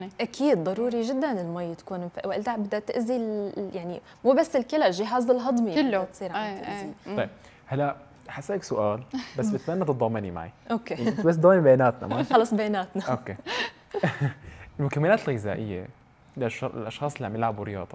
اكيد ضروري جدا المي تكون وقتها بدها تاذي يعني مو بس الكلى، الجهاز الهضمي كله تصير عم تاذي. طيب هلا حسألك سؤال بس بتمنى تتضامني معي. اوكي يعني انت بس ضامن بيناتنا ماشي؟ خلص بيناتنا. اوكي. المكملات الغذائيه للاشخاص اللي عم يلعبوا رياضه،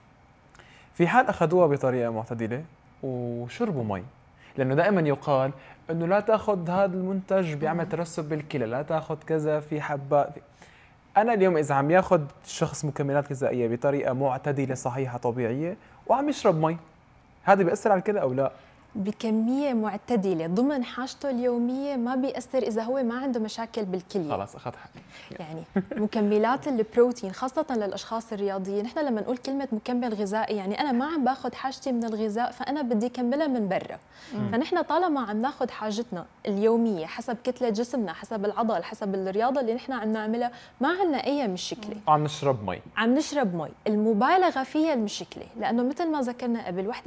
في حال اخذوها بطريقه معتدله وشربوا مي، لانه دائما يقال انه لا تاخذ هذا المنتج بيعمل ترسب بالكلى، لا تاخذ كذا في حبات. انا اليوم اذا عم ياخذ شخص مكملات غذائيه بطريقه معتدله صحيحه طبيعيه وعم يشرب مي، هذا بيأثر على الكلى او لا؟ بكمية معتدلة ضمن حاجته اليومية ما بيأثر إذا هو ما عنده مشاكل بالكلية. خلاص أخذ حقي. يعني مكملات البروتين خاصة للأشخاص الرياضيين، نحن لما نقول كلمة مكمل غذائي يعني أنا ما عم باخذ حاجتي من الغذاء فأنا بدي كملها من برا. فنحن طالما عم ناخذ حاجتنا اليومية حسب كتلة جسمنا، حسب العضل، حسب الرياضة اللي نحن عم نعملها، ما عندنا أي مشكلة. عم نشرب مي. عم نشرب مي، المبالغة فيها المشكلة، لأنه مثل ما ذكرنا قبل وحدة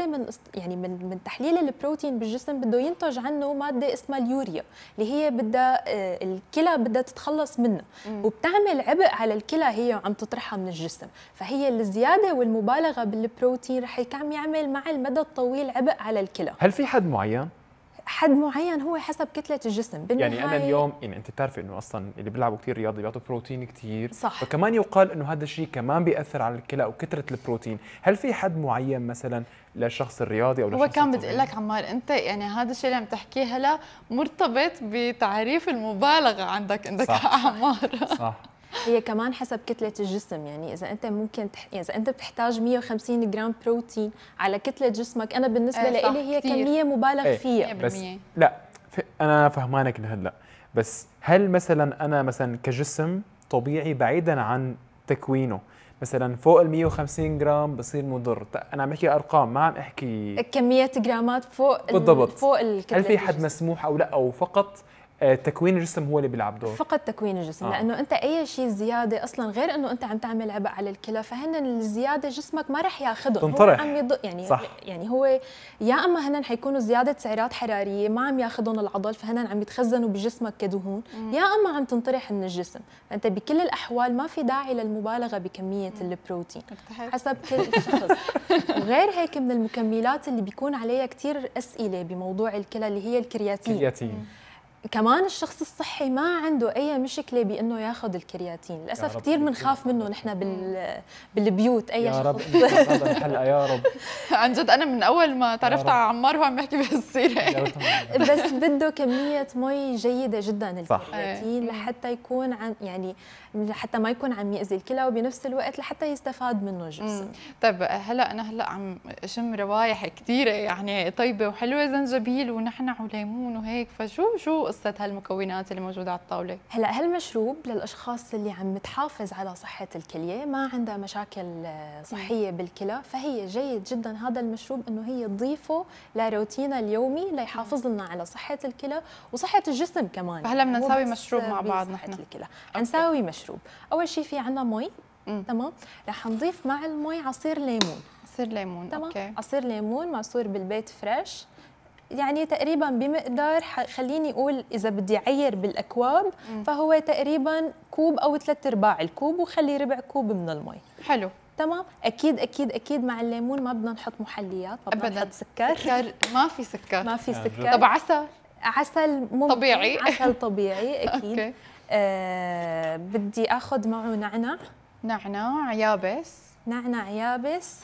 من تحليل البروتين بالجسم بده ينتج عنه مادة اسمها اليوريا اللي هي بدها الكلى بدها تتخلص منها وبتعمل عبء على الكلى هي وعم تطرحها من الجسم، فهي الزيادة والمبالغة بالبروتين رح عم يعمل مع المدى الطويل عبء على الكلى. هل في حد معين؟ حد معين هو حسب كتلة الجسم يعني أنا اليوم يعني أنت بتعرفي إنه أصلاً اللي بيلعبوا كثير رياضة بيعطوا بروتين كثير، صح. وكمان يقال إنه هذا الشيء كمان بيأثر على الكلى وكثرة البروتين، هل في حد معين مثلاً للشخص الرياضي أو للشخص هو كان بدي الطبيعي؟ اقول لك عمار، انت يعني هذا الشيء اللي عم تحكيه هلا مرتبط بتعريف المبالغه عندك صح. عمار. صح. هي كمان حسب كتلة الجسم، يعني إذا أنت ممكن يعني إذا أنت بتحتاج 150 جرام بروتين على كتلة جسمك، أنا بالنسبة لي هي كتير. كمية مبالغ فيها. بس لا أنا فهمانك هلا، بس هل مثلا أنا مثلا كجسم طبيعي بعيدا عن تكوينه مثلا فوق ال 150 جرام بصير مضر؟ أنا عم بحكي أرقام ما عم أحكي كمية جرامات فوق بالضبط. فوق الكتلة. هل في حد مسموح أو لا، أو فقط تكوين الجسم هو اللي بيلعب دور؟ فقط تكوين الجسم. لانه انت اي شيء زياده اصلا غير انه انت عم تعمل عبء على الكلى، فهن الزياده جسمك ما رح ياخذهم، هو عم يعني صح. يعني هو يا اما هن حيكونوا زياده سعرات حراريه ما عم ياخذهم العضل فهن عم يتخزنوا بجسمك كدهون، يا اما عم تنطرح من الجسم، فانت بكل الاحوال ما في داعي للمبالغه بكميه البروتين حسب كل شخص. وغير هيك من المكملات اللي بيكون عليها كثير اسئله بموضوع الكلى اللي هي الكرياتين. كمان الشخص الصحي ما عنده اي مشكله بانه ياخذ الكرياتين، للاسف كثير بنخاف منه نحن بالبيوت. اي يا رب شخص هذا الحلقه يا رب. عن جد انا من اول ما تعرفت على عمار هو عم يحكي بهالسيره. بس بده كميه مي جيده جدا الكرياتين لحتى يكون يعني لحتى ما يكون عم يأذي الكلى وبنفس الوقت لحتى يستفاد منه الجسم. طيب انا هلا عم اشم روايح كثيره يعني طيبه وحلوه، زنجبيل ونحنع وليمون وهيك، فشو قصه هالمكونات اللي موجوده على الطاوله؟ هلا هالمشروب للاشخاص اللي عم تحافظ على صحه الكليه، ما عندها مشاكل صحيه بالكلى، فهي جيد جدا هذا المشروب انه هي تضيفه لروتينها اليومي ليحافظ لنا على صحه الكلى وصحه الجسم كمان. فهلا بدنا نساوي مشروب مع بعض نحن. نساوي مشروب. اول شيء في عندنا مي، تمام، رح نضيف مع المي عصير ليمون. عصير ليمون، تمام. اوكي. عصير ليمون معصور بالبيت فريش، يعني تقريبا بمقدار خليني اقول اذا بدي اعير بالاكواب فهو تقريبا كوب او 3/4 الكوب، وخلي ربع كوب من المي. حلو. تمام. اكيد اكيد اكيد مع الليمون ما بدنا نحط محليات، ما بدنا نحط سكر. ما في سكر. ما في سكر. طب عسل ممكن طبيعي. عسل طبيعي اكيد. أوكي. بدي اخذ معه نعناع يابس. نعناع يابس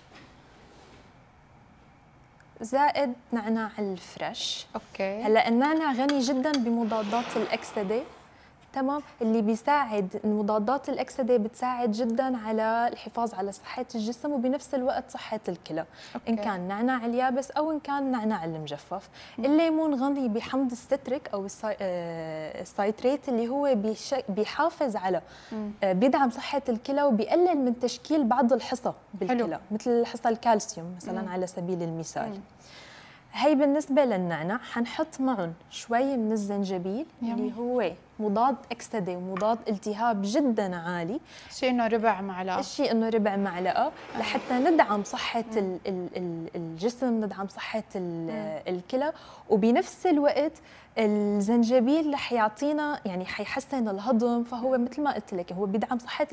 زائد نعناع الفريش. اوكي. هلا النعناع غني جدا بمضادات الاكسده، تمام، اللي بيساعد مضادات الاكسده بتساعد جدا على الحفاظ على صحه الجسم وبنفس الوقت صحه الكلى. ان كان نعناع اليابس او ان كان نعناع المجفف. الليمون غني بحمض الستريك او السايتريت اللي هو بيحافظ على بيدعم صحه الكلى وبيقلل من تشكيل بعض الحصى بالكلى. حلو. مثل حصى الكالسيوم مثلا على سبيل المثال. هي بالنسبة للنعناع حنحط معهم شوي من الزنجبيل اللي هو مضاد أكسدة ومضاد التهاب جدا عالي. شيء انه ربع معلقة، الشيء انه ربع معلقة لحتى ندعم صحة الجسم، ندعم صحة الكلى، وبنفس الوقت الزنجبيل رح يعطينا يعني حيحسن الهضم، فهو مثل ما قلت لك هو بيدعم صحة